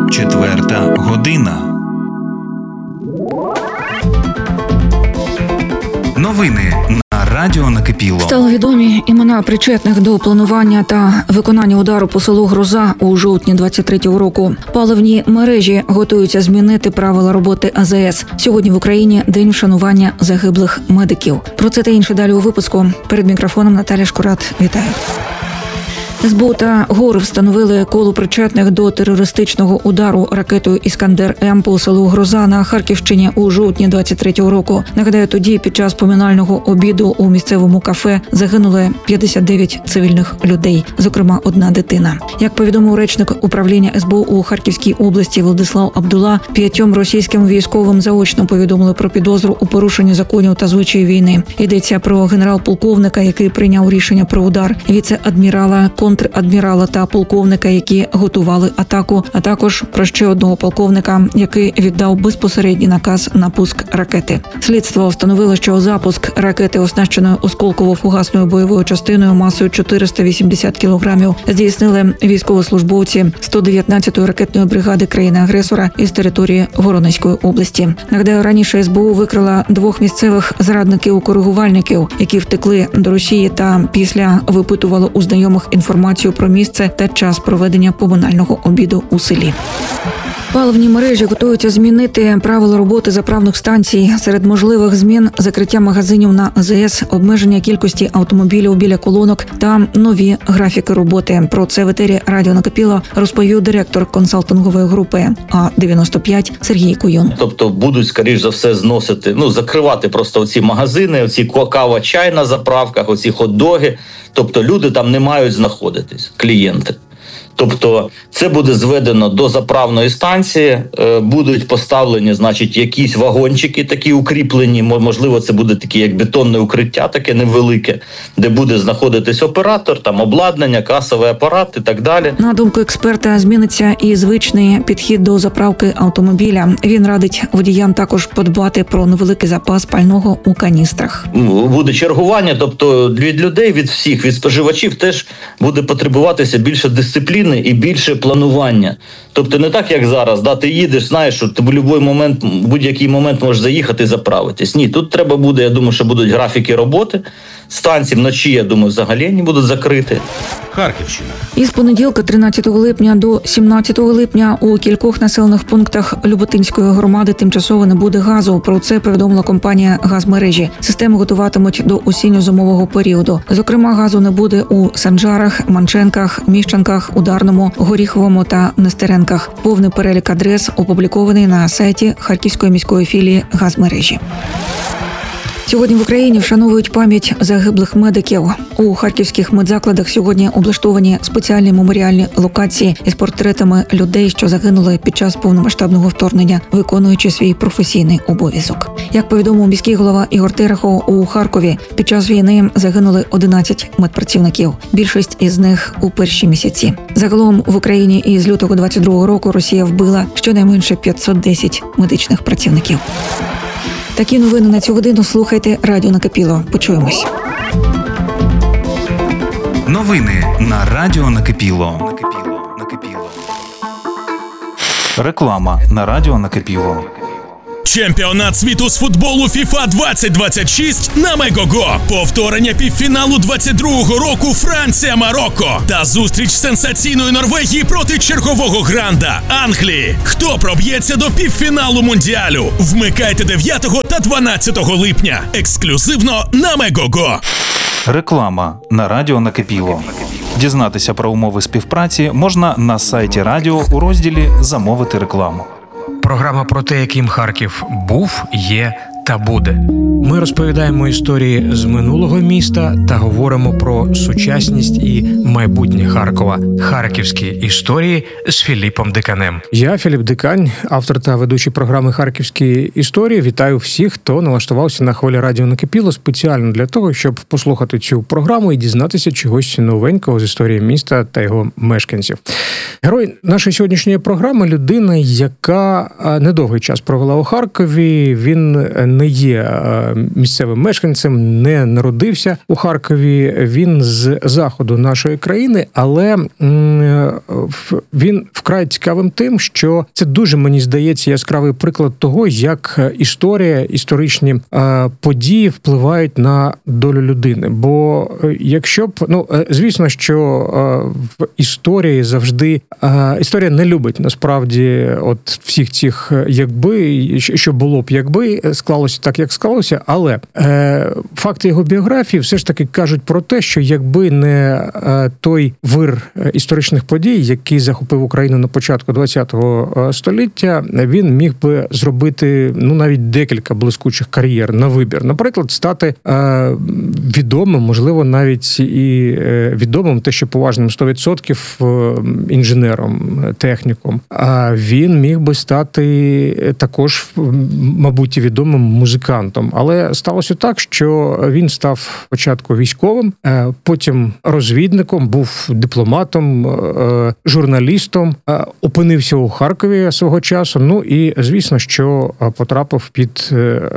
4 година. Новини на радіо Накипіло. Стали відомі імена причетних до планування та виконання удару по селу Гроза у жовтні 23-го року. Паливні мережі готуються змінити правила роботи АЗС. Сьогодні в Україні день вшанування загиблих медиків. Про це та інше далі у випуску. Перед мікрофоном Наталя Шкурат. Вітаю. СБУ та ГУР встановили коло причетних до терористичного удару ракетою «Іскандер-М» по селу Гроза на Харківщині у жовтні 23-го року. Нагадаю, тоді під час поминального обіду у місцевому кафе загинули 59 цивільних людей, зокрема одна дитина. Як повідомив речник управління СБУ у Харківській області Владислав Абдула, 5 російським військовим заочно повідомили про підозру у порушенні законів та звичаїв війни. Йдеться про генерал-полковника, який прийняв рішення про удар, віце-адмірала, контр-адмірала та полковника, які готували атаку, а також про ще одного полковника, який віддав безпосередній наказ на пуск ракети. Слідство встановило, що запуск ракети, оснащеної осколково-фугасною бойовою частиною масою 480 кілограмів, здійснили військовослужбовці 119-ї ракетної бригади країни-агресора із території Воронезької області. Нагадаю, раніше СБУ викрила 2 місцевих зрадників-коригувальників, які втекли до Росії та після випитували у знайомих інформацію про місце та час проведення поминального обіду у селі. Паливні мережі готуються змінити правила роботи заправних станцій. Серед можливих змін – закриття магазинів на АЗС, обмеження кількості автомобілів біля колонок та нові графіки роботи. Про це в етері радіо Накипіло розповів директор консалтингової групи А-95 Сергій Куйон. Тобто будуть, скоріш за все, зносити, закривати просто оці магазини, оці кава-чай на заправках, оці хот-доги. Тобто люди там не мають знаходитись, клієнти. Тобто це буде зведено до заправної станції, будуть поставлені, якісь вагончики такі укріплені, можливо, це буде таке як бетонне укриття, таке невелике, де буде знаходитись оператор, там обладнання, касовий апарат і так далі. На думку експерта, зміниться і звичний підхід до заправки автомобіля. Він радить водіям також подбати про невеликий запас пального у каністрах. Буде чергування, тобто від людей, від всіх, від споживачів теж буде потребуватися більше дисципліни і більше планування. Тобто не так, як зараз, ти їдеш, знаєш, що ти в будь-який момент можеш заїхати і заправитись. Ні, тут треба буде, я думаю, що будуть графіки роботи. Станції вночі, я думаю, взагалі не будуть закриті. Харківщина. Із понеділка 13 липня до 17 липня у кількох населених пунктах Люботинської громади тимчасово не буде газу. Про це повідомила компанія «Газмережі». Систему готуватимуть до осінньо-зимового періоду. Зокрема, газу не буде у Санжарах, Манченках, Міщенках, Ударному, Горіховому та Нестеренках. Повний перелік адрес опублікований на сайті Харківської міської філії «Газмережі». Сьогодні в Україні вшановують пам'ять загиблих медиків. У харківських медзакладах сьогодні облаштовані спеціальні меморіальні локації із портретами людей, що загинули під час повномасштабного вторгнення, виконуючи свій професійний обов'язок. Як повідомив міський голова Ігор Терехов, у Харкові під час війни загинули 11 медпрацівників. Більшість із них у перші місяці. Загалом в Україні із лютого 22-го року Росія вбила щонайменше 510 медичних працівників. Такі новини на цю годину слухайте радіо Накипіло. Почуємось. Новини на радіо Накипіло. Реклама на радіо Накипіло. Чемпіонат світу з футболу FIFA 2026 на Мегого. Повторення півфіналу 22-го року Франція-Марокко. Та зустріч сенсаційної Норвегії проти чергового гранда Англії. Хто проб'ється до півфіналу Мундіалю? Вмикайте 9 та 12 липня. Ексклюзивно на Мегого. Реклама на радіо Накипіло. Дізнатися про умови співпраці можна на сайті радіо у розділі «Замовити рекламу». Програма про те, яким Харків був, є та буде. Ми розповідаємо історії з минулого міста та говоримо про сучасність і майбутнє Харкова. Харківські історії з Філіпом Диканем. Я Філіп Дикань, автор та ведучий програми «Харківські історії». Вітаю всіх, хто налаштувався на хвилі радіо Накипіло спеціально для того, щоб послухати цю програму і дізнатися чогось новенького з історії міста та його мешканців. Герой нашої сьогоднішньої програми – людина, яка недовгий час провела у Харкові. Він не є місцевим мешканцем, не народився у Харкові. Він з заходу нашої країни, але він вкрай цікавим тим, що це дуже, мені здається, яскравий приклад того, як історичні події впливають на долю людини. Бо якщо б, звісно, що в історії завжди історія не любить насправді от всіх цих якби, що було б якби, склалося так, як склалося, але факти його біографії все ж таки кажуть про те, що якби не той вир історичних подій, який захопив Україну на початку ХХ століття, він міг би зробити навіть декілька блискучих кар'єр на вибір. Наприклад, стати відомим, можливо, навіть і відомим, те, що поважним 100% інженером, техніком. А він міг би стати також, мабуть, і відомим музикантом. Але сталося так, що він став спочатку військовим, потім розвідником, був дипломатом, журналістом, опинився у Харкові свого часу, і, звісно, що потрапив під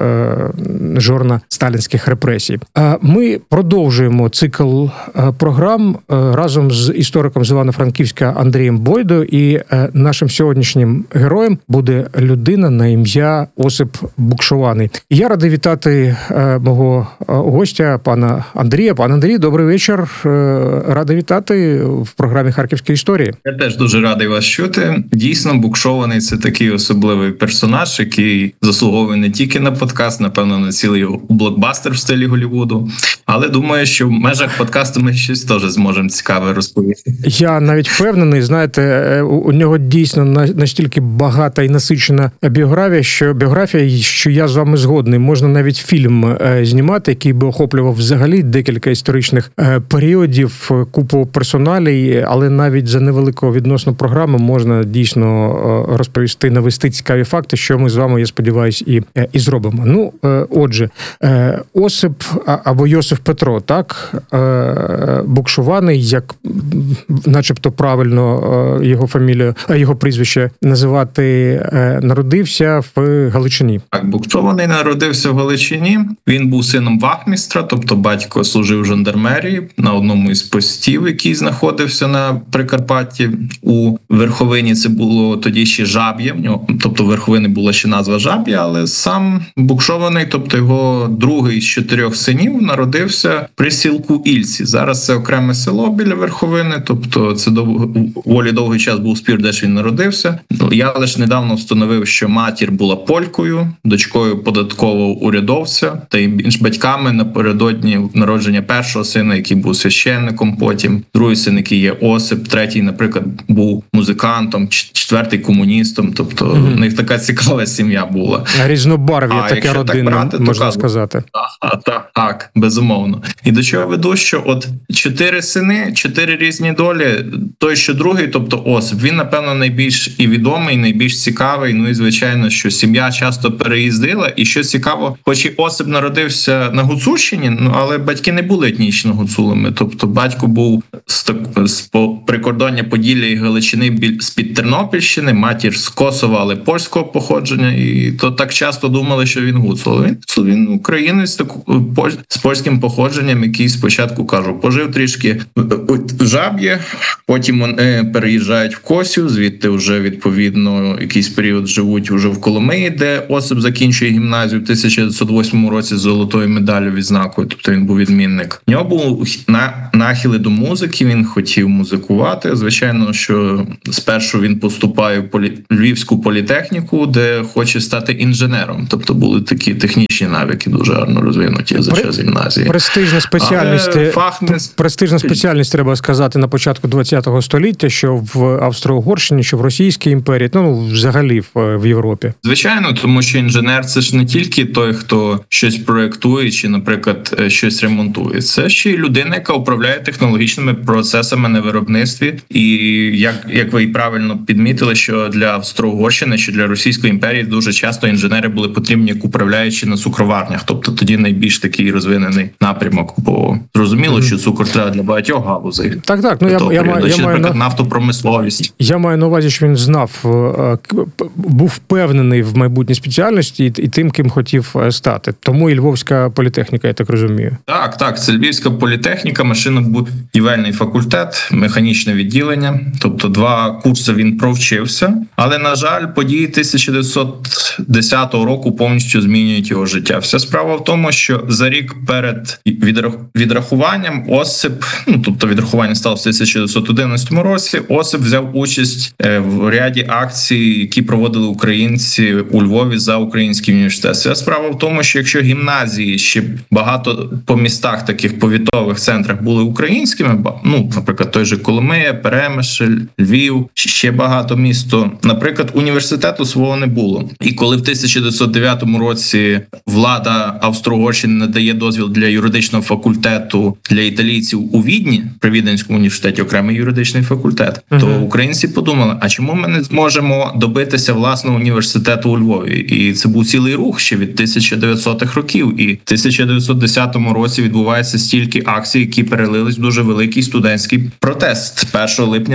жорна сталінських репресій. Ми продовжуємо цикл програм разом з істориком з Івано-Франківська Андрієм Бойдою, і нашим сьогоднішнім героєм буде людина на ім'я Осип Букшований. Я радий вітати мого гостя, пана Андрія. Пан Андрій, добрий вечір. Радий вітати в програмі «Харківські історії». Я теж дуже радий вас чути. Дійсно, Букшований – це такий особливий персонаж, який заслуговує не тільки на подкаст, напевно, на цілий блокбастер в стилі Голлівуду. Але думаю, що в межах подкасту ми щось теж зможемо цікаве розповісти. Я навіть впевнений, знаєте, у нього дійсно настільки багата і насичена біографія, що я з вами згодний. Можна навіть фільм знімати, який би охоплював взагалі декілька історичних періодів, купу персоналій, але навіть за невеликого відносно програми можна дійсно розповісти, навести цікаві факти, що ми з вами, я сподіваюся, і зробимо. Отже, Осип або Йосиф Петро, так? Букшований, як начебто правильно його прізвище називати, народився в Галичині. Так, Букшований народився в Галичині. Він був сином вахмістра, тобто батько служив в жандармерії на одному із постів, який знаходився на Прикарпатті. У Верховині це було тоді ще Жаб'є, в нього, тобто в Верховині була ще назва Жаб'є, але сам Букшований, тобто його другий з 4 синів, народився при сілку Ільці. Зараз це окреме село біля Верховини, тобто це довгий час був спір, де ж він народився. Я лише недавно встановив, що матір була полькою, дочкою податкового урядовця, та й батьками напередодні народження першого сина, який був священником потім, другий син, який є Осип, третій, наприклад, був музикантом, четвертий комуністом, тобто в них така цікава сім'я була. Різнобарв'я таке родинне, можна сказати. Так, безумовно. І до чого веду, що от 4 сини, 4 різні долі, той, що другий, тобто Осип, він, напевно, найбільш і відомий, найбільш цікавий, і, звичайно, що сім'я часто переїздила, і що цікаво, хоч і Осип народився на Гуцульщині, але батьки не були етнічно гуцулами, тобто батько був з прикордоння Поділля і Галичини з-під Тернопільщини, матір з Косова, але польського походження, і то так часто думали, що він гуцул. Він українець з польським походженням, який спочатку, пожив трішки в Жаб'є, потім вони переїжджають в Косів, звідти вже, відповідно, якийсь період живуть вже в Коломиї, де Осип закінчує гімназію в 1908 році з золотою медаллю відзнакою, тобто він був відмінник. У нього був нахили до музики, він хотів музикувати. Звичайно, що спершу він поступає в Львівську політехніку, де хоче стати інженером, тобто були такі технічні навики дуже гарно розвинуті за час гімназії. Престижна спеціальність, треба сказати, на початку ХХ століття, що в Австро-Угорщині, що в Російській імперії, взагалі в Європі. Звичайно, тому що інженер – це ж не тільки той, хто щось проєктує чи, наприклад, щось ремонтує. Це ще й людина, яка управляє технологічними процесами на виробництві. І як ви і правильно підмітили, що для Австро-Угорщини, що для Російської імперії дуже часто інженери були потрібні як управляючі на цукроварнях. Тобто тоді найбільш такий розвинений напрямок, бо зрозуміло, що цукор треба для багатьох галузей. Так. Я маю нафтопромисловість. Я маю на увазі, що він знав, був впевнений в майбутній спеціальності і тим, ким хотів стати. Тому і Львовська політехніка, я так розумію. Так, це Львівська політехніка, машинобудівельний факультет, механічне відділення. Тобто 2 курси він провчився. Але, на жаль, події 1910 року повністю змінюють його життя. Вся справа в тому, що за рік перед відрахуванням Осип, тобто відрахування сталося в 1911 році, Осип взяв участь в ряді акцій, які проводили українці у Львові за український університет. Вся справа в тому, що якщо гімназії ще багато по містах, таких повітових центрах були українськими, наприклад, той же Коломия, Перемишль, Львів, ще багато місто, наприклад, університету свого не було. І коли в 1909 році влада Австро-Угорщини надає дозвіл для юридичного факультету для італійців у Відні, при Віденському університеті окремий юридичний факультет, то українці подумали, а чому ми не зможемо добитися власного університету у Львові? І це був цілий рух ще від 1900-х років. І в 1910 році відбувається стільки акцій, які перелились в дуже великий студентський протест 1 липня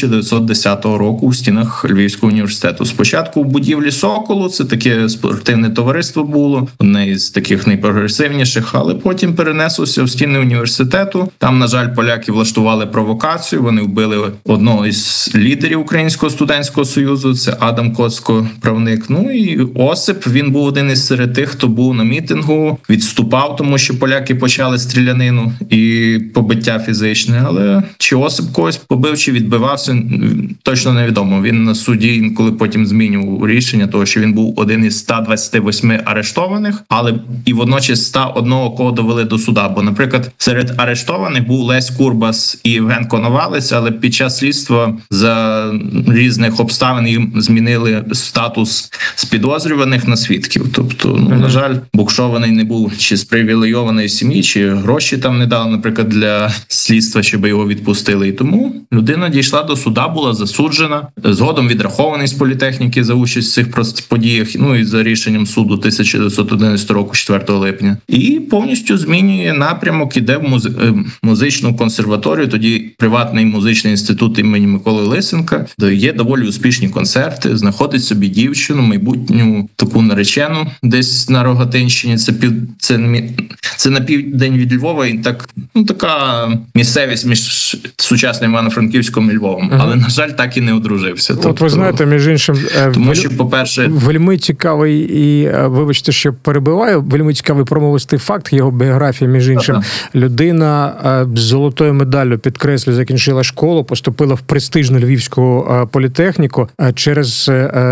1910 року у стінах Львівського університету. Спочатку в будівлі Соколу, це таке спортивне товариство було, одне із таких найпрогресивніших, але потім перенеслося в стіни університету. Там, на жаль, поляки влаштували провокацію, вони вбили одного із лідерів Українського студентського союзу, це Адам Коцко, правник. І Осип, він був один із серед тих, хто був на мітингу, відступав, тому що поляки почали стрілянину і побиття фізичне. Але чи Осип когось побив, чи відбивався, точно невідомо. Він на суді, коли потім змінював рішення, того, що він був один із 128 арештованих, але і водночас 101, кого довели до суда. Бо, наприклад, серед арештованих був Лесь Курбас і Євген Коновалець, але під час слідства за різних обставин їм змінили статус з підозрюваних на свідків. Тобто, на жаль, букшований не був чи з привілейованої сім'ї, чи гроші там не дали, наприклад, для слідства, щоб його відпустили. І тому людина дійшла до суда, була засуджена, згодом відрахований з політехніки за участь в цих подіях, і за рішенням суду 1911 року, 4 липня. І повністю змінює напрямок, іде в музичну консерваторію, тоді приватний музичний інститут імені Миколи Лисенка, де є доволі успішні концерти, знаходить собі дівчину, майбутню таку наречену десь на Рогатинщині, це на південь від Львова, і така місцевість між сучасним Івано-Франківськом і Львовом. Але, на жаль, так і не одружився. От ви знаєте, між іншим, тому що, по-перше, вельми цікавий і, вибачте, що перебиваю, вельми цікавий промовистий факт його біографії, між іншим. Людина з золотою медаллю, підкреслю, закінчила школу, поступила в престижну Львівську політехніку через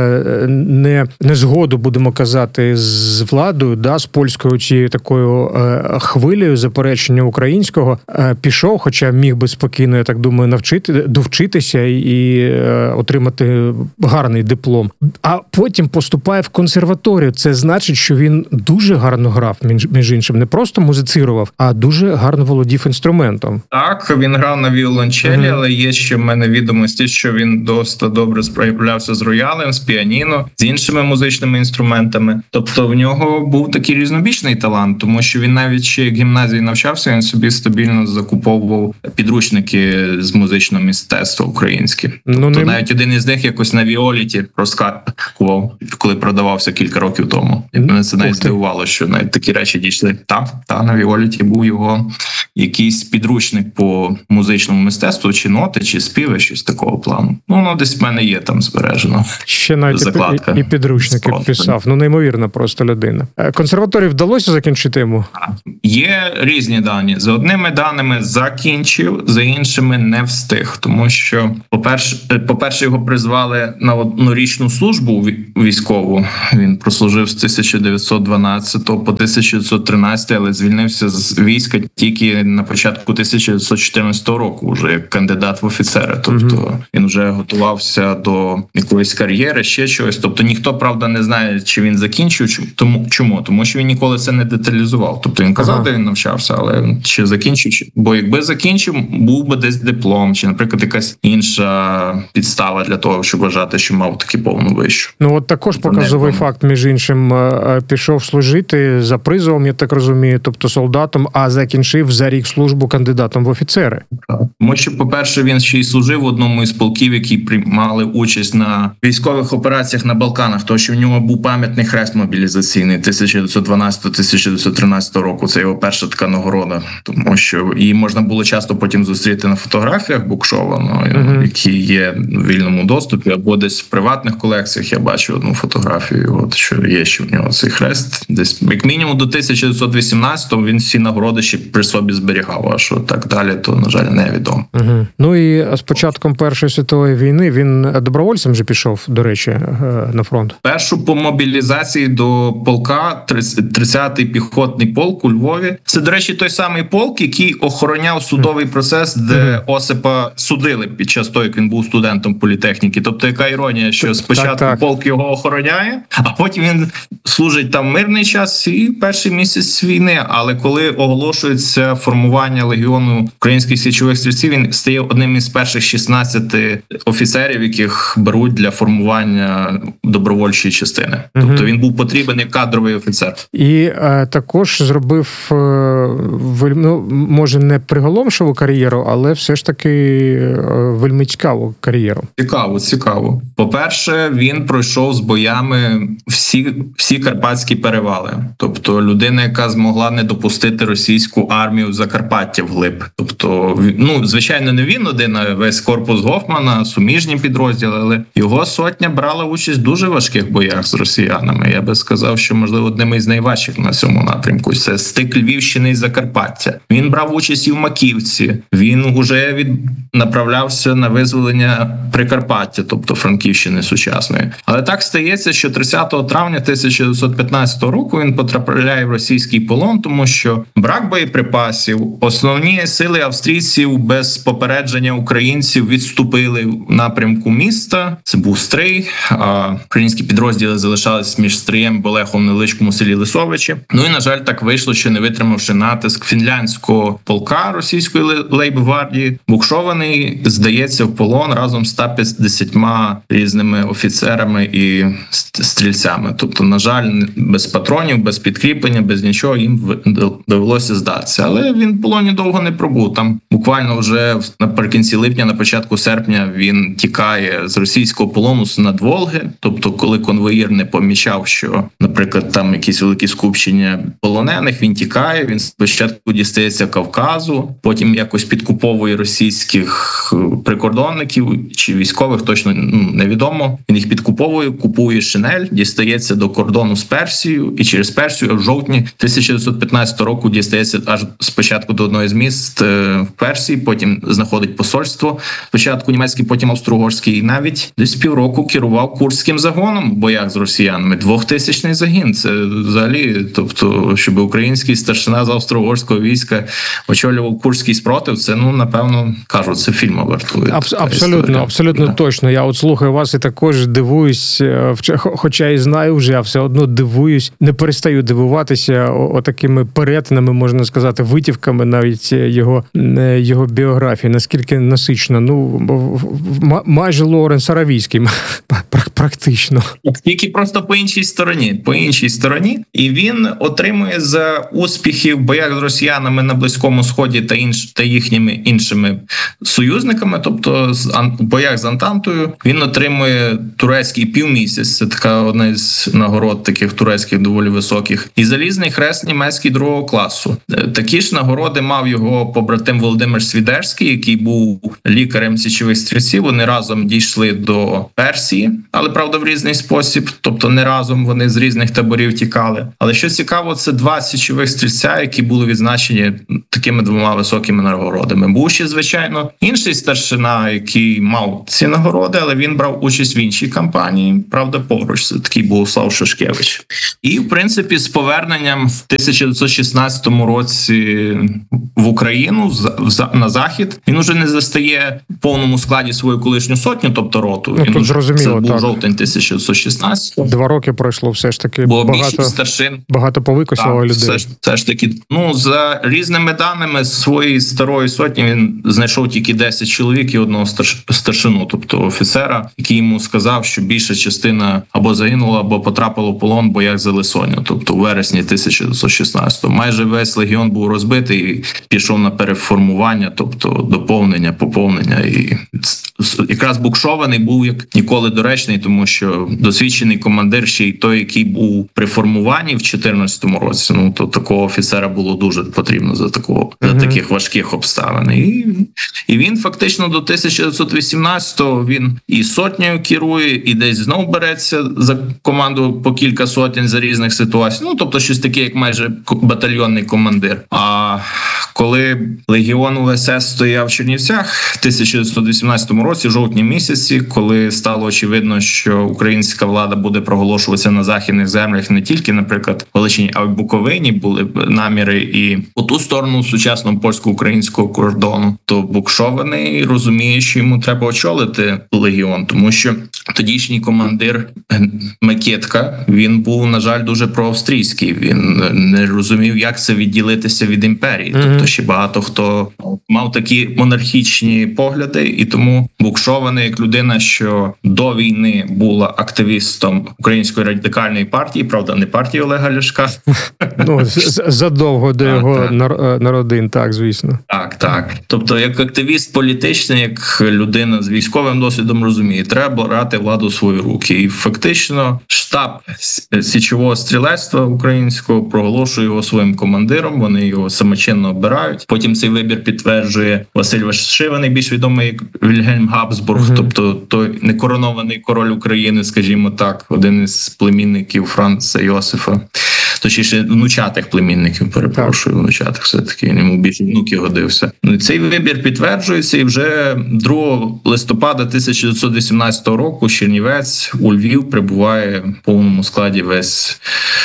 незгоду, будемо казати, з владою, з польською чи такою хвилею заперечення українського, пішов, хоча міг би спокійно, я так думаю, довчитися і отримати гарний диплом. А потім поступає в консерваторію. Це значить, що він дуже гарно грав, між іншим. Не просто музицирував, а дуже гарно володів інструментом. Так, він грав на віолончелі, але є ще в мене відомості, що він досить добре справлявся з роялем, з піаніно, з іншими музичними інструментами. Тобто в нього був такий різнобічний талант, тому що він навіть ще в гімназії навчався, він собі стабільно закуповував підручники з музичного мистецтва українське. Тобто навіть один із них якось на Віоліті розкакував, коли продавався кілька років тому. І мене це навіть здивувало, що навіть такі речі дійшли. На Віоліті був його якийсь підручник по музичному мистецтву, чи ноти, чи співи, щось такого плану. Воно десь в мене є там збережено. Ще навіть і підручники писав. Неймовірна просто людина. Консерваторію вдалося закінчити йому? Є різні дані. За одними даними закінчив, за іншими не встиг. Тому що, по-перше, його призвали на однорічну службу військову. Він прослужив з 1912 по 1913, але звільнився з війська тільки на початку 1914 року, вже як кандидат в офіцери. Тобто він вже готувався до якоїсь кар'єри, ще чогось. Тобто ніхто, правда, не знає, чи він закінчив. Чому? Тому що він ніколи це не деталізував. Тобто він казав, де він навчався, але чи закінчив? Бо якби закінчив, був би десь диплом, чи, наприклад, якась інша підстава для того, щоб вважати, що мав таки повну вищу. От також показовий факт, між іншим, пішов служити за призовом, я так розумію, тобто солдатом, а закінчив за рік службу кандидатом в офіцери. Тому що, по-перше, він ще й служив в одному із полків, які приймали участь на військових операціях на Балканах, тому що в нього був пам'ятний хрест мобілізаційний. 1912-1913 року. Це його перша така нагорода, тому що її можна було часто потім зустріти на фотографіях Букшова, які є в вільному доступі, або десь в приватних колекціях. Я бачу одну фотографію, от що є ще в нього цей хрест. Десь як мінімум до 1918-го він всі нагороди ще при собі зберігав, а що так далі, то, на жаль, невідомо. Ну і з початком Першої світової війни він добровольцем вже пішов, до речі, на фронт. Першу по мобілізації до полка, 30-й піхотний полк у Львові. Це, до речі, той самий полк, який охороняв судовий процес, де Осипа судили під час того, як він був студентом політехніки. Тобто, яка іронія, що спочатку полк його охороняє, а потім він служить там мирний час і перший місяць війни. Але коли оголошується формування легіону українських січових стрільців, він стає одним із перших 16 офіцерів, яких беруть для формування добровольчої частини. Тобто він був потрібен як кадровий офіцер. І також зробив, може не приголомшову кар'єру, але все ж таки вельми цікаву кар'єру. Цікаво. По-перше, він пройшов з боями всі Карпатські перевали. Тобто людина, яка змогла не допустити російську армію в Закарпаття вглиб. Тобто, звичайно, не він один, а весь корпус Гофмана, суміжні підрозділи, але його сотня брала участь в дуже важких боях з росіянами. Я би сказав, що, можливо, одним із найважчих на цьому напрямку. Це стик Львівщини і Закарпаття. Він брав участь і в Маківці. Він уже направлявся на визволення Прикарпаття, тобто Франківщини сучасної. Але так стається, що 30 травня 1915 року він потрапляє в російський полон, тому що брак боєприпасів, основні сили австрійців без попередження українців відступили в напрямку міста. Це був Стрий, а українські підрозділи залишались між Стриєм і Болехом в невеличкому селі Лисовичі. Ну і, на жаль, так вийшло, що не витримавши натиск фінляндського полка російської лейб-гвардії, Букшований здається в полон разом з 150 різними офіцерами і стрільцями. Тобто, на жаль, без патронів, без підкріплення, без нічого їм довелося здатися. Але він в полоні довго не пробув. Там буквально вже наприкінці липня, на початку серпня він тікає з російського полону з Надволги. Тобто, коли конвоїр не помічав, що, наприклад, там якісь великі скупчення полонених, він тікає, він спочатку дістається Кавказу, потім якось підкуповує російських прикордонників чи військових, точно невідомо. Він їх підкуповує, купує шинель, дістається до кордону з Персією, і через Персію в жовтні 1915 року дістається аж спочатку до одного з міст в Персії, потім знаходить посольство, спочатку німецький, потім австро-угорський, і навіть десь півроку керував Курським загоном в боях з росіянами. 2000-й загін. Це взагалі, тобто, щоб український старшина з австро-угорського війська очолював Курський спротив, це, напевно, кажуть, це фільму вартує. Абсолютно точно. Я от слухаю вас і також дивуюсь, хоча і знаю вже, а все одно дивуюсь, не перестаю дивуватися отакими перетинами, можна сказати, витівками навіть його біографії, наскільки насичено. Майже Лоуренс Аравійський, практично. Тільки просто по іншій стороні. І він отримує за успіхи в боях з росіянами на Близькому Сході та їхніми іншими союзниками, тобто в боях з Антантою, він отримує турецький півмісяць, це така одна з нагород таких турецьких доволі високих, і залізний хрест німецький 2-го класу. Такі ж нагороди мав його побратим Володимир Свідерський, який був лікарем січових стрільців. Вони разом дійшли до Персії, але, правда, в різний спосіб, тобто не разом, вони з різних таборів тікали. Але що цікаво, це 2 січових стрільця, які були відзначені такими 2 високими нагородами. Був ще, звичайно, інший старшина, який мав ці нагороди, але він брав участь в іншій кампанії, правда, поруч. Це такий Богуслав Шашкевич. І, в принципі, з поверненням в 1916 році в Україну, на Захід, він уже не застає в повному складі свою колишню сотню, тобто роту. Тут зрозуміло, це був жовтень 1916. 2 роки пройшло все ж таки. Бо більшість старшин. Багато повикосило людей. Все ж таки, за різними даними своєї старої сотні він знайшов тільки 10 чоловік і одного старшину, тобто офіцера, який йому сказав, що більша частина або загинула, або потрапила в полон в боях за Лисоню, тобто у вересні 1916-го. Майже весь легіон був розбитий і пішов на переформування, тобто доповнення, поповнення. І якраз Букшований був як ніколи доречний, тому що досвідчений командир, ще й той, який був при формуванні в 2014 році, ну то такого офіцера було дуже потрібно за таких важких обставин. І він фактично до 1918-го він і сотнею керує, і десь знов береться за команду по кілька сотень за різних ситуацій. Ну, тобто щось таке, як майже батальйонний командир. А коли легіон УСС стояв в Чернівцях в 1918 році, в жовтні місяці, коли стало очевидно, що українська влада буде проголошуватися на західних землях не тільки, наприклад, в Галичині, а й в Буковині були наміри і по ту сторону сучасного польсько-українського кордону, то Букшований розуміє, що йому треба очолити легіон, тому що тодішній командир Микитка, він був, на жаль, дуже проавстрійський. Він не розумів, як це відділитися від імперії. Тобто ще багато хто мав такі монархічні погляди, і тому Букшований, як людина, що до війни була активістом Української радикальної партії, правда, не партії Олега Ляшка. Ну, задовго до його народин, так, звісно. Так. Тобто, як активіст політичний, як людина з військовим досвідом розуміє, треба брати владу в свої руки. І фактично штаб січового стрілецтва українського проголошує його своїм командиром, вони його самочинно обирають. Потім цей вибір підтверджує Василь Вишиваний, більш відомий як Вільгельм Габсбург, тобто той некоронований король України, скажімо так, один із племінників Франца Йосифа. Точніше, внучатих племінників, перепрошую, внучатих все-таки, йому більше внуки годився. Ну, цей вибір підтверджується, і вже 2 листопада 1918 року Чернівець у Львів прибуває в повному складі весь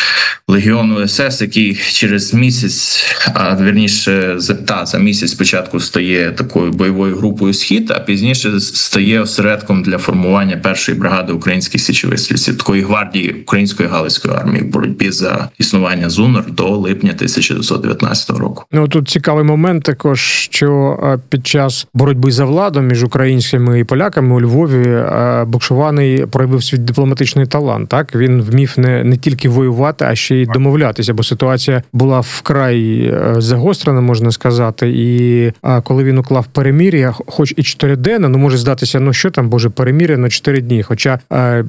легіон УСС, який через місяць, а вірніше за місяць спочатку стає такою бойовою групою «Схід», а пізніше стає осередком для формування першої бригади українських січових стрільців, такої гвардії Української Галицької армії в боротьбі за існування ЗУНР до липня 1919 року. Ну, тут цікавий момент також, що під час боротьби за владу між українцями і поляками у Львові Букшований проявив свій дипломатичний талант. Так, він вмів не тільки воювати, а ще й домовлятися, бо ситуація була вкрай загострена, можна сказати. І коли він уклав перемир'я, хоч і 4-денне, ну може здатися, ну що там, боже, перемир'я на 4 дні. Хоча,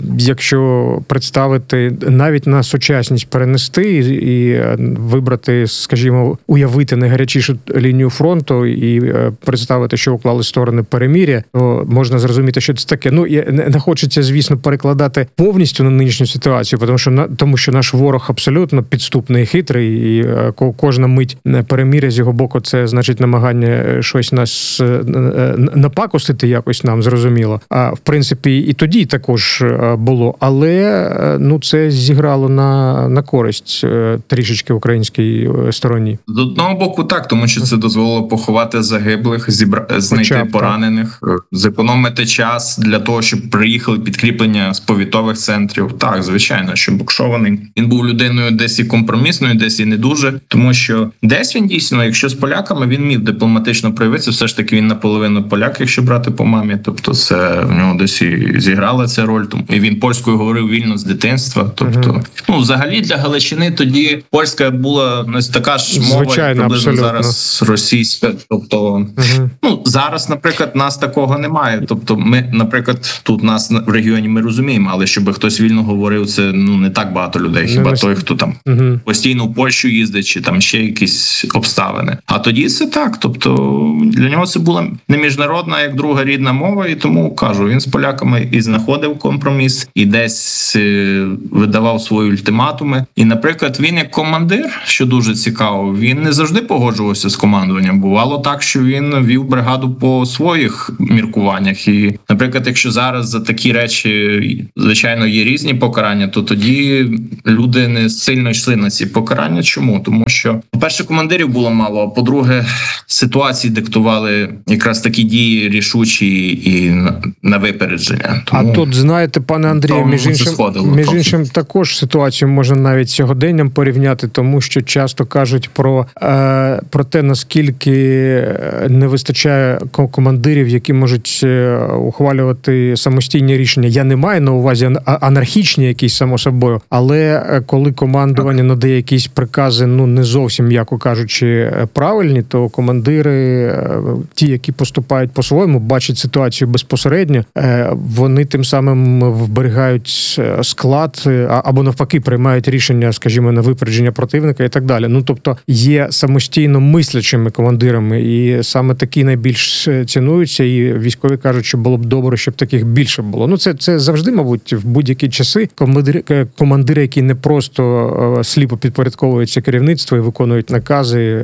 якщо представити, навіть на сучасність перенести і вибрати, скажімо, уявити найгарячішу лінію фронту і представити, що уклали сторони перемир'я, то можна зрозуміти, що це таке. Ну, не хочеться, звісно, перекладати повністю на нинішню ситуацію, тому що наш ворог абсолютно підступний і хитрий, і кожна мить перемир'я з його боку, це значить намагання щось нас напакостити якось нам, зрозуміло. А в принципі, і тоді також було, але ну це зіграло на користь трішечки українській стороні. З одного боку так, тому що це дозволило поховати загиблих, знайти поранених, зекономити час для того, щоб приїхали підкріплення з повітових центрів. Так, звичайно, що Букшований, він був людиною десь і компромісною, десь і не дуже, тому що десь він дійсно, якщо з поляками, він міг дипломатично проявитися, все ж таки він наполовину поляк, якщо брати по мамі, тобто це в нього десь і зіграла ця роль, і він польською говорив вільно з дитинства, тобто, ну, взагалі для Галичини тоді польська була не така ж мова, звичайно, приблизно абсолютно. Зараз російська, тобто, ну, зараз, наприклад, нас такого немає, тобто ми, наприклад, тут нас в регіоні ми розуміємо, але щоб хтось вільно говорив, це, ну, не так багато людей, хіба той, хто там постійно в Польщу їздить, чи там ще якісь обставини. А тоді це так, тобто для нього це була не міжнародна, як друга рідна мова, і тому, кажу, він з поляками і знаходив компроміс, і десь видавав свої ультиматуми. І, наприклад, він як командир, що дуже цікаво, він не завжди погоджувався з командуванням. Бувало так, що він вів бригаду по своїх міркуваннях. І, наприклад, якщо зараз за такі речі, звичайно, є різні покарання, то тоді люди не сильно йшли на ці покарання. Чому? Тому що, по-перше, командирів було мало, а по-друге, ситуації диктували якраз такі дії рішучі і на випередження. Тому, а тут, знаєте, пане Андрію, між іншим також ситуацію можна навіть сьогоденням порівняти, тому що часто кажуть про те, наскільки не вистачає командирів, які можуть ухвалювати самостійні рішення. Я не маю на увазі анархічні якісь, само собою, але коли командування надає якісь прикази, не зовсім, м'яко кажучи, правильні, то командири, ті, які поступають по-своєму, бачать ситуацію безпосередньо, вони тим самим вберігають склад або навпаки приймають рішення, скажімо, на випередження противника і так далі. Тобто є самостійно мислячими командирами, і саме такі найбільш цінуються, і військові кажуть, що було б добре, щоб таких більше було. Це завжди, мабуть, в будь-які часи командири, які не просто сліпо підпорядковуються керівництву і виконують накази,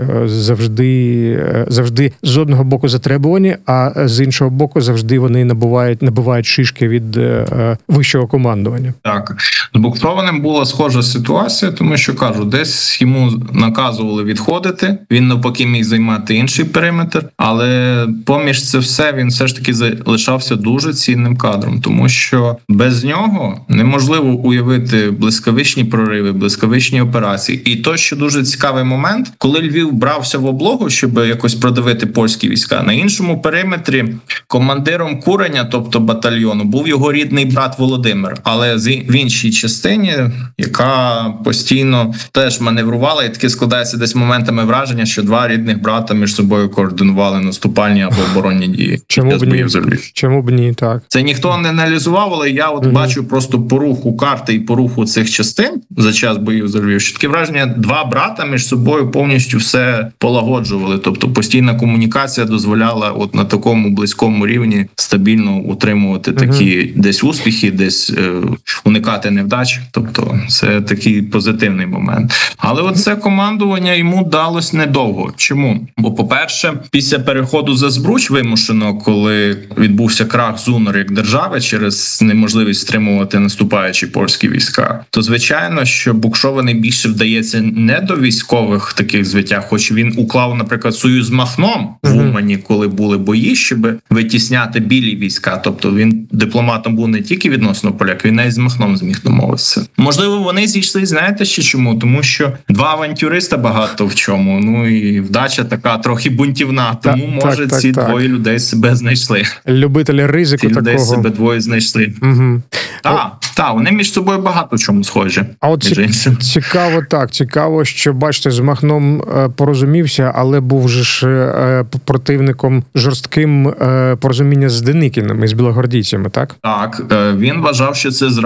завжди з одного боку затребувані, а з іншого боку завжди вони набувають шишки від вищого командування. Так, з Буксованим була схожа ситуація, тому що, кажу, десь йому наказували відходити, він навпаки міг займати інший периметр, але поміж це все він все ж таки залишався дуже цінним кадром, тому що без нього неможливо уявити блискавичні прориви, блискавичні операції. І то, що дуже цікавий момент, коли Львів брався в облогу, щоб якось продавити польські війська, на іншому периметрі командиром куреня, тобто батальйону, був його рідний брат Володимир, але в іншій частині, яка постійно теж маневрувала, і таки складається десь моментами враження, що два рідних брата між собою координували наступальні або оборонні дії. Чому б ні, так. Це ніхто не аналізував, але я бачу просто по руху карти і по руху цих частин за час боїв за Львів, що таке враження, два брата між собою повністю все полагоджували. Тобто постійна комунікація дозволяла на такому близькому рівні стабільно утримувати такі десь успіхи, десь уникати невдач. Тобто це такий позитивний момент. Але це командування йому далось недовго. Чому? Бо, по-перше, після переходу за Збруч вимушено, коли відбувся крах ЗУНР як держави через неможливість стримувати наступаючі польські війська, то звичайно, що Букшований більше вдається не до військових таких звитяг, хоч він уклав, наприклад, союз з Махном в Умані, коли були бої, щоб витісняти білі війська. Тобто він дипломатом був не тільки відносно поляк, він навіть з Махном зміг домовитися. Можливо, вони зійшли, знаєте ще чому? Тому що два авантюриста багато в чому, і вдача така трохи бунтівна, тому може ці двоє людей себе знайшли. Любителі ризику ці такого. Людей себе двоє знайшли. Так, вони між собою багато в чому схожі. А от цікаво, що, бачите, з Махном порозумівся, але був же ж противником жорстким порозуміння з Деникіним і з білогвардійцями, так? Так, він вважав, що це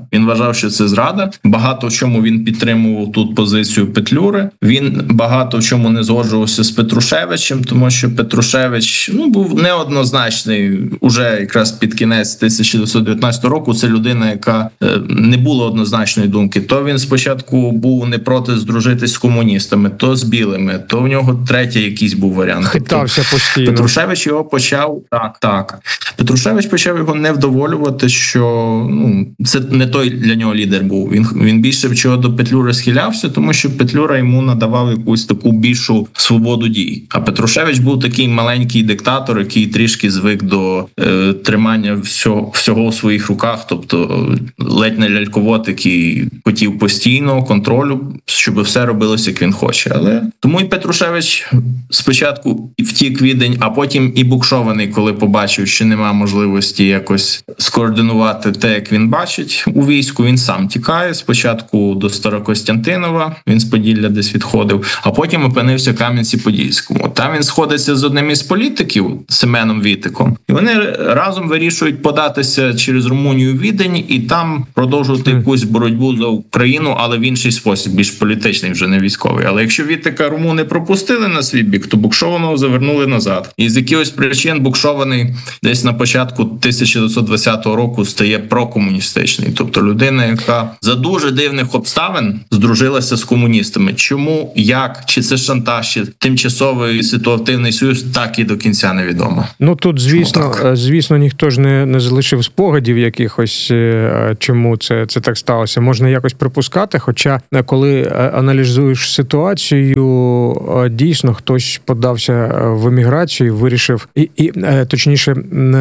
зрада. Багато в чому він підтримував тут позицію Петлюри. Він багато в чому не згоджувався з Петрушевичем, тому що Петрушевич був неоднозначний уже якраз під кінець 1919 року. Це людина, яка не була однозначної думки. То він спочатку був не проти здружитись з комуністами, то з білими, то в нього третій якийсь був варіант. Хитався постійно. Петрушевич його почав Петрушевич почав його невдоволювати, що це не той для нього лідер був. Він більше чого до Петлюри схилявся, тому що Петлюра йому надавав якусь таку більшу свободу дій. А Петрушевич був такий маленький диктатор, який трішки звик до тримання всього в своїх руках, тобто ледь не ляльковод, який хотів постійного контролю, щоб все робилося, як він хоче. Але тому і Петрушевич спочатку втік Відень, а потім і Букшований, коли побачив, що немає можливості якось скоординувати те, як він бачить у війську, він сам тікає. Спочатку до Старокостянтинова, він з Поділля десь відходив, а потім опинився в Кам'янці-Подільському. Там він сходиться з одним із політиків, Семеном Вітиком, і вони разом вирішують податися через Румунію в Відень і там продовжувати якусь боротьбу за Україну, але в інший спосіб, більш політичний, вже не військовий. Але якщо Вітика румуни пропустили на свій бік, то Букшованого завернули назад. І з якихось причин Букшований десь на початку 1920 року стає прокомуністичний. Тобто людина, яка за дуже дивних обставин здружилася з комуністами. Чому, як, чи це шантаж, чи тимчасовий ситуативний союз, так і до кінця невідомо. Тут, звісно, ніхто ж не залишив спогадів якихось, чому це так сталося. Можна якось припускати, хоча коли аналізуєш ситуацію, дійсно хтось подався в еміграцію, вирішив, і точніше,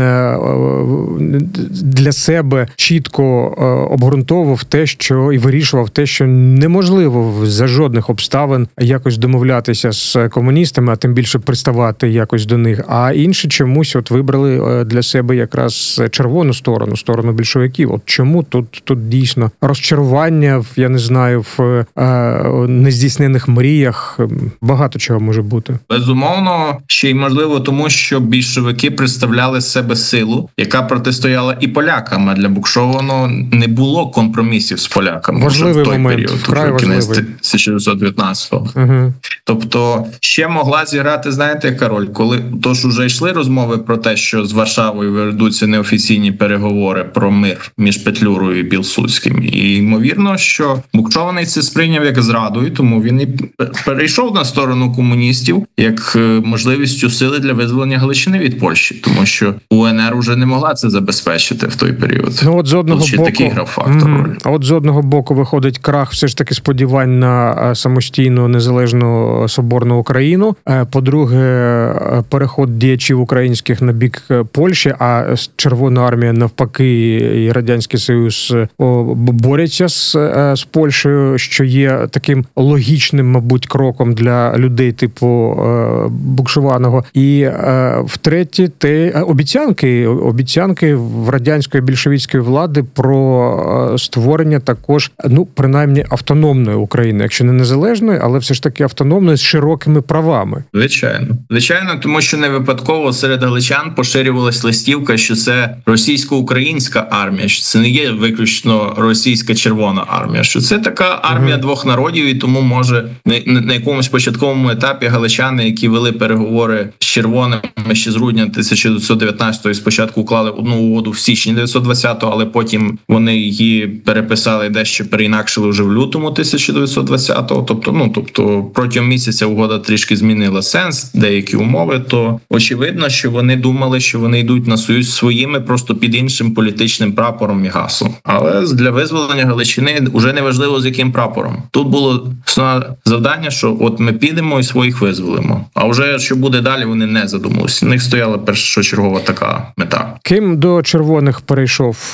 для себе чітко обґрунтовував те, що і вирішував те, що неможливо за жодних обставин якось домовлятися з комуністами, а тим більше приставати якось до них. А інші чомусь вибрали для себе якраз червону сторону більшовиків. Чому Тому тут дійсно розчарування, я не знаю, в нездійснених мріях, багато чого може бути. Безумовно, ще й можливо тому, що більшовики представляли з себе силу, яка протистояла і полякам, а для Букшованого не було компромісів з поляками. Важливий в той момент, період, вкрай кінець важливий. 1919-го. Угу. Тобто ще могла зіграти, знаєте, яка роль? Коли тож уже йшли розмови про те, що з Варшавою ведуться неофіційні переговори про мир між Петлюрою і Пілсудським. І ймовірно, що Букшований це сприйняв як зраду, і тому він і перейшов на сторону комуністів як можливістю сили для визволення Галичини від Польщі, тому що УНР уже не могла це забезпечити в той період. Ну, от з одного ще боку, такий грав фактор роль. От з одного боку виходить крах все ж таки сподівань на самостійну, незалежну соборну Україну. По-друге, переход діячів українських на бік Польщі, а Червона армія навпаки і Радянський Союз борються з Польщею, що є таким логічним, мабуть, кроком для людей типу Букшованого. І втретє, обіцянки в радянської більшовицької влади про створення також, принаймні, автономної України, якщо не незалежної, але все ж таки автономної з широкими правами. Звичайно, тому що не випадково серед галичан поширювалась листівка, що це російсько-українська армія, що це не є виключно російська Червона армія, що це така армія двох народів, і тому може на якомусь початковому етапі галичани, які вели переговори з Червоними ще з грудня 1919-го і спочатку уклали одну угоду в січні 1920-го, але потім вони її переписали, дещо переінакшили вже в лютому 1920-го. Тобто протягом місяця угода трішки змінила сенс, деякі умови, то очевидно, що вони думали, що вони йдуть на союз своїми просто під іншим політичним прапором і гаслом. Але для визволення Галичини вже не важливо з яким прапором. Тут було основне завдання, що от ми підемо і своїх визволимо. А вже що буде далі, вони не задумалися. У них стояла першочергова така мета. Ким до червоних перейшов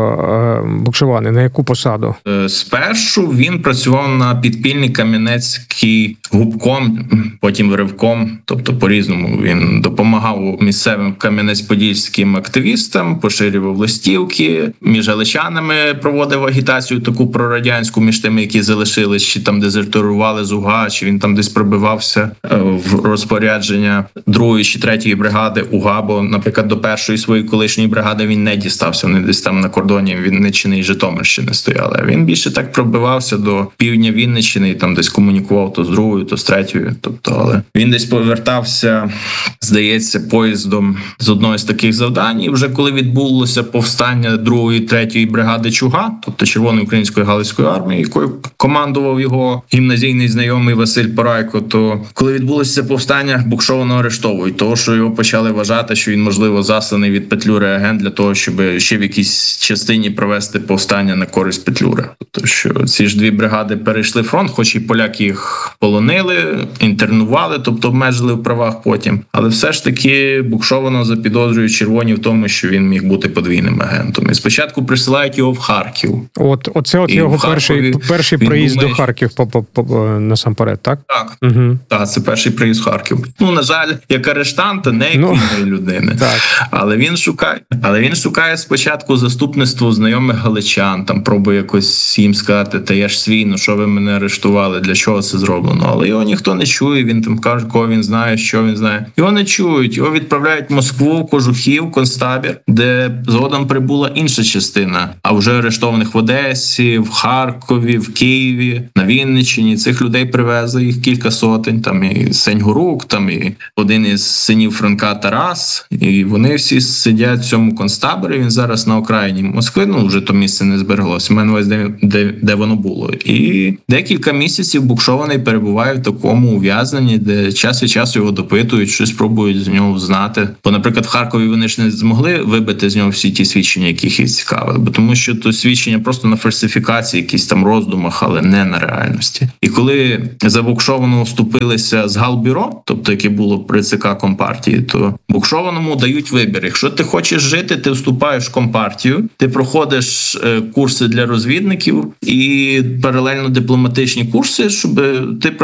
Букшований? На яку посаду? Спершу він працював на підпільний Кам'янецький губком, потім ривком, тобто по-різному. Він допомагав місцевим кам'янець-подільським активістам, поширював листівки, між галичанами проводив агітацію таку прорадянську, між тими, які залишились, чи там дезертирували з УГА, чи він там десь пробивався в розпорядження 2-ї чи 3-ї бригади УГА, бо, наприклад, до 1-ї своєї колишньої бригади він не дістався, вони десь там на кордоні Вінниччини і Житомирщини стояли. Він більше так пробивався до півдня Вінниччини і там десь комунікував то з 2-ю, то з 3-ю. Але він десь повертався, здається, поїздом з одного з таких завдань. І вже коли відбулося повстання 2-ї, 3-ї бригади Чуга, тобто Червоної української галицької армії, якою командував його гімназійний знайомий Василь Порайко, то коли відбулося повстання, Букшованого арештовують, того, що його почали вважати, що він, можливо, засланий від Петлюри агент для того, щоб ще в якійсь частині провести повстання на користь Петлюри. Тобто, що ці ж дві бригади перейшли фронт, хоч і поляки їх полонили, інтернували, тобто обмежили в правах потім. Але все ж таки Букшованого запідозрюють червоні в тому, що він міг бути подвійним агентом. І спочатку присилають його в Харків. Оце його перший приїзд до Харків насамперед, так? Так. Угу. Так, це перший приїзд в Харків. На жаль, як арештанта, не як вільної людини. Так. Але він шукає спочатку заступництво знайомих галичан, там пробує якось їм сказати, та я ж свій, що ви мене арештували, для чого це зроблено. Але його ніхто не чує, він там каже, кого він знає, що він знає. Його не чують, його відправляють в Москву, в Кожухів, концтабір, де згодом прибула інша частина, а вже арештованих в Одесі, в Харкові, в Києві, на Вінниччині. Цих людей привезли, їх кілька сотень, там і Сеньгурук, там і один із синів Франка Тарас, і вони всі сидять в цьому концтаборі, він зараз на окраїні Москви, вже то місце не збереглося, в мене ось де воно було. І декілька місяців Букшований перебуває в такому ув'язненні, де час від часу його допитують, щось пробують з нього знати. Бо, наприклад, в Харкові вони ж не змогли вибити з нього всі ті свідчення, яких їх цікавили, бо тому що то свідчення просто на фальсифікації, якісь там роздумах, але не на реальності. І коли за Букшованого вступилися з Галбюро, тобто яке було при ЦК Компартії, то Букшованому дають вибір. Якщо ти хочеш жити, ти вступаєш в Компартію, ти проходиш курси для розвідників і паралельно дипломатичні курси, щоб ти працював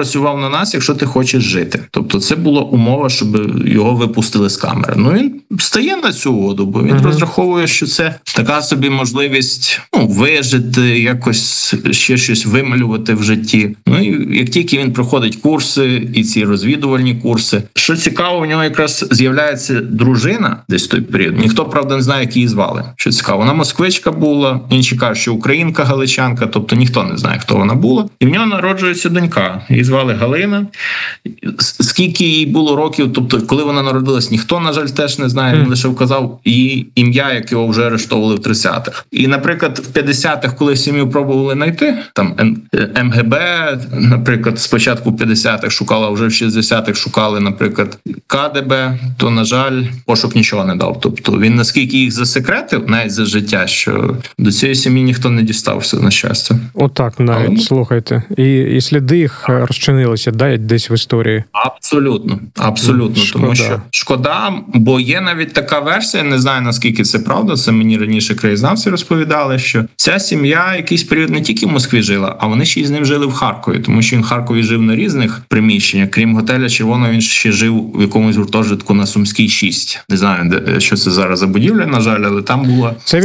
працював на нас, якщо ти хочеш жити. Тобто це була умова, щоб його випустили з камери. Ну, він стає на цю угоду, бо він розраховує, що це така собі можливість вижити, якось ще щось вималювати в житті. Ну і як тільки він проходить курси і ці розвідувальні курси, що цікаво, у нього якраз з'являється дружина десь в той період. Ніхто, правда, не знає, як її звали. Що цікаво, вона москвичка була, інші кажуть, що українка, галичанка, тобто ніхто не знає, хто вона була. І в нього народжується донька. Її звали Галина. Скільки їй було років, тобто коли вона народилась, ніхто, на жаль, теж не знає. Він лише вказав її ім'я, яке його вже арештовували в 30-х. І, наприклад, в 50-х, коли сім'ю пробували знайти, там МГБ, наприклад, спочатку в 50-х шукала, а вже в 60-х шукали, наприклад, КДБ, то, на жаль, пошук нічого не дав. Тобто він наскільки їх засекретив, навіть за життя, що до цієї сім'ї ніхто не дістався, на щастя. Отак навіть, слухайте. І сліди їх розчинилися, десь в історії. Абсолютно. Тому що шкода, бо є навіть така версія, не знаю, наскільки це правда, це мені раніше краєзнавці розповідали, що ця сім'я якийсь період не тільки в Москві жила, а вони ще й з ним жили в Харкові, тому що він в Харкові жив на різних приміщеннях. Крім готеля Червоного, він ще жив в якомусь гуртожитку на Сумській 6. Не знаю, що це зараз за будівля, на жаль, але там була... Це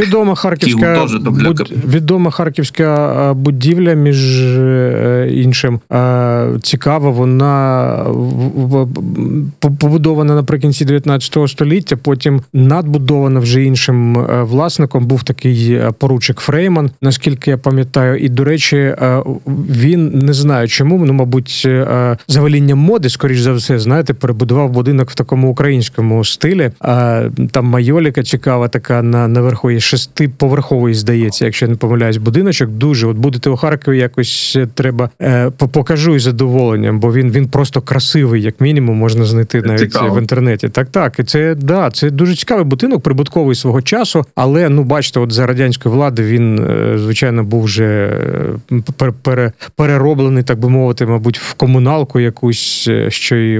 відома харківська будівля, між іншим. Цікава, вона побудована наприкінці 19 століття, потім надбудована вже іншим власником. Був такий поручик Фрейман, наскільки я пам'ятаю. І, до речі, він, не знаю чому, мабуть, за велінням моди, скоріш за все, знаєте, перебудував будинок в такому українському стилі. Там майоліка цікава така, наверху є 6-поверховий, здається, якщо я не помиляюсь, будиночок. Дуже, от будете у Харкові, якось треба, покажу із задоволенням, бо він просто красивий, як мінімум, можна знайти навіть цікаво в інтернеті. Так. І це дуже цікавий будинок, прибутковий свого часу, але, бачите, от за радянської влади він, звичайно, був вже перероблений, так би мовити, мабуть, в комуналку якусь, що й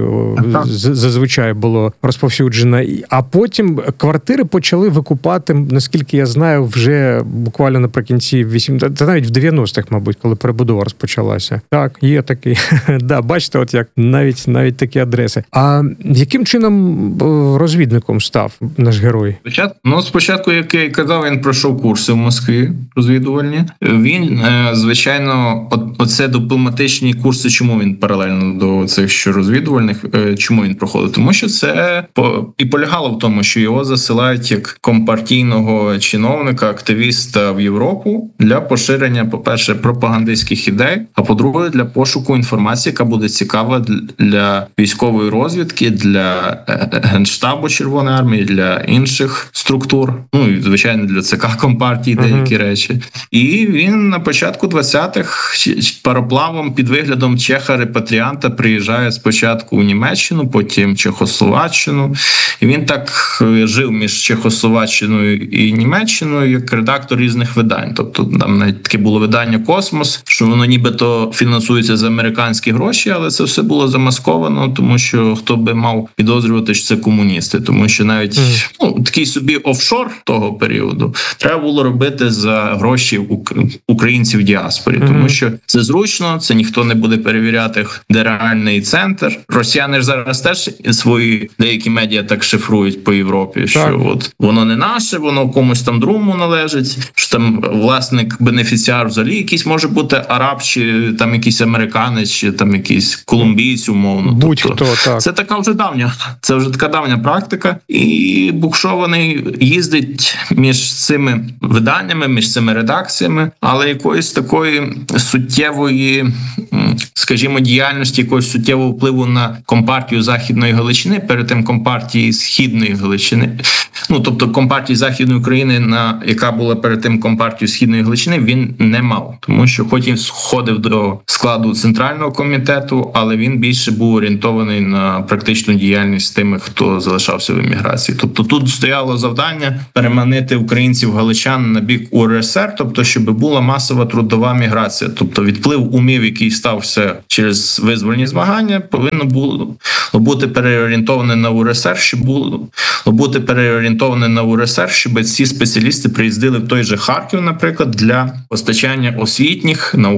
зазвичай було розповсюджено. А потім квартири почали викупати, наскільки я знаю, вже буквально наприкінці 80-х, та навіть в 90-х, мабуть, коли перебудова розпочалася. Так, є такий. Да, бачите, от як навіть такі адреси. А яким чином розвідником став наш герой? Спочатку, як я й казав, він пройшов курси в Москві розвідувальні. Він, звичайно, оце дипломатичні курси, чому він паралельно до цих що розвідувальних, чому він проходив? Тому що це і полягало в тому, що його засилають як компартійного чиновника, активіста в Європу для поширення, по-перше, пропагандистських ідей, а по-друге, для пошуку інформації, яка буде цікава для військової розвідки, для Генштабу Червоної армії, для інших структур, і, звичайно, для ЦК Компартії деякі речі. І він на початку 20-х пароплавом під виглядом чеха-репатріанта приїжджає спочатку у Німеччину, потім Чехословаччину. І він так жив між Чехословаччиною і Німеччиною як редактор різних видань. Тобто там навіть таке було видання «Космос», що воно нібито фінансується за американські гроші, але це все було замасковано, тому що хто би мав підозрювати, що це комуністи. Тому що навіть такий собі офшор того періоду треба було робити за гроші українців в діаспорі. Тому що це зручно, це ніхто не буде перевіряти, де реальний центр. Росіяни ж зараз теж свої деякі медіа так шифрують по Європі, що от воно не наше, воно комусь там другому належить, що там власник, бенефіціар взагалі якийсь може бути араб, чи там якийсь американець, чи там якийсь колумбійць, умовно. Будь-хто, так. Це така вже така давня практика. І букшований їздить між цими виданнями, між цими редакціями, але якоїсь такої суттєвої, скажімо, діяльності, якогось суттєвого впливу на Компартію Західної Галичини, перед тим Компартії Східної Галичини, тобто Компартії Західної України, яка була перед тим Компартією Східної Галичини, він не мав. Тому що хоч він входив до складу Центрального комітету, але він більше був орієнтований на практичну діяльність тими, хто залишався в еміграції. Тобто тут стояло завдання переманити українців-галичан на бік УРСР, тобто щоб була масова трудова міграція. Тобто відплив умів, який стався через визвольні змагання, повинно було бути переорієнтоване на УРСР, щоб ці спеціалісти приїздили в той же Харків, наприклад, для постачання освітніх,